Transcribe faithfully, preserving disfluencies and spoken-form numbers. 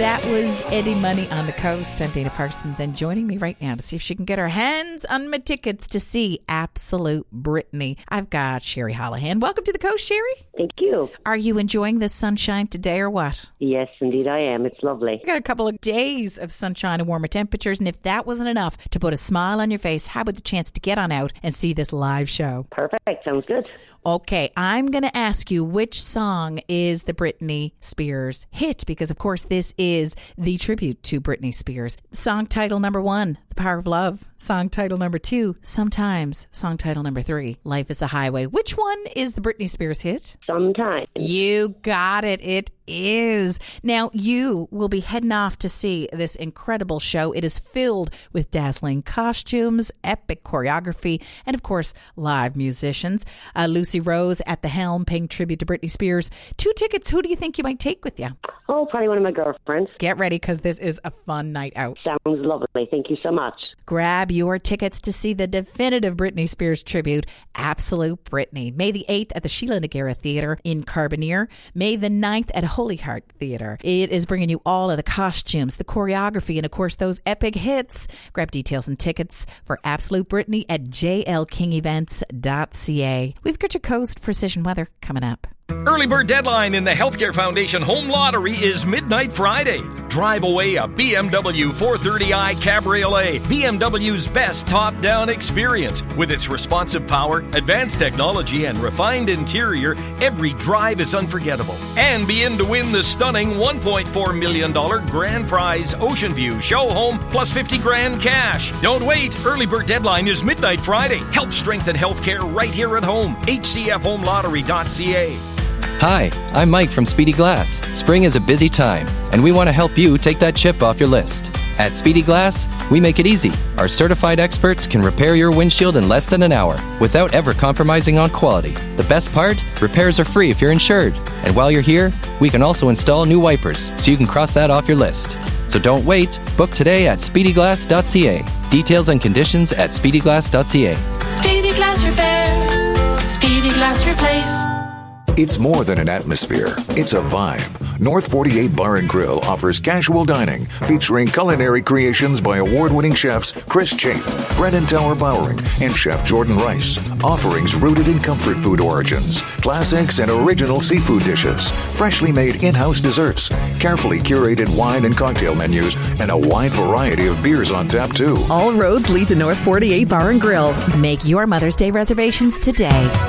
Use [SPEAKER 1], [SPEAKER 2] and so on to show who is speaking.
[SPEAKER 1] That was Eddie Money on the Coast. I'm Dana Parsons, and joining me right now to see if she can get her hands on my tickets to see Absolute Britney, I've got Sherry Holohan. Welcome to the Coast, Sherry.
[SPEAKER 2] Thank you.
[SPEAKER 1] Are you enjoying the sunshine today or what?
[SPEAKER 2] Yes, indeed I am. It's lovely.
[SPEAKER 1] We got a couple of days of sunshine and warmer temperatures, and if that wasn't enough to put a smile on your face, how about the chance to get on out and see this live show?
[SPEAKER 2] Perfect. Sounds good.
[SPEAKER 1] Okay, I'm going to ask you which song is the Britney Spears hit, because of course this is the tribute to Britney Spears. Song title number one, The Power of Love. Song title number two, Sometimes. Song title number three, Life is a Highway. Which one is the Britney Spears hit?
[SPEAKER 2] Sometimes.
[SPEAKER 1] You got it. It is. Now, you will be heading off to see this incredible show. It is filled with dazzling costumes, epic choreography, and of course, live musicians. Uh, Lucy Rose at the helm paying tribute to Britney Spears. Two tickets. Who do you think you might take with you?
[SPEAKER 2] Oh, probably one of my girlfriends.
[SPEAKER 1] Get ready, because this is a fun night out.
[SPEAKER 2] Sounds lovely. Thank you so much.
[SPEAKER 1] Grab your tickets to see the definitive Britney Spears tribute, Absolute Britney. May the eighth at the Sheila Noguera Theatre in Carbonear. May the ninth at Holy Heart Theatre. It is bringing you all of the costumes, the choreography, and of course those epic hits. Grab details and tickets for Absolute Britney at j l king events dot c a. We've got your Coast Precision Weather coming up.
[SPEAKER 3] Early bird deadline in the Healthcare Foundation Home Lottery is midnight Friday. Drive away a B M W four thirty i Cabriolet, B M W's best top-down experience. With its responsive power, advanced technology, and refined interior, every drive is unforgettable. And be in to win the stunning one point four million dollars grand prize Ocean View Show Home plus fifty grand cash. Don't wait. Early bird deadline is midnight Friday. Help strengthen healthcare right here at home. H C F home lottery dot c a.
[SPEAKER 4] Hi, I'm Mike from Speedy Glass. Spring is a busy time, and we want to help you take that chip off your list. At Speedy Glass, we make it easy. Our certified experts can repair your windshield in less than an hour without ever compromising on quality. The best part? Repairs are free if you're insured. And while you're here, we can also install new wipers, so you can cross that off your list. So don't wait. Book today at speedy glass dot c a. Details and conditions at speedy glass dot c a.
[SPEAKER 5] Speedy Glass Repair. Speedy Glass Replace.
[SPEAKER 6] It's more than an atmosphere. It's a vibe. North forty-eight Bar and Grill offers casual dining featuring culinary creations by award-winning chefs Chris Chafe, Brennan Tower Bowering, and Chef Jordan Rice. Offerings rooted in comfort food origins, classics and original seafood dishes, freshly made in-house desserts, carefully curated wine and cocktail menus, and a wide variety of beers on tap too.
[SPEAKER 7] All roads lead to North forty-eight Bar and Grill.
[SPEAKER 1] Make your Mother's Day reservations today.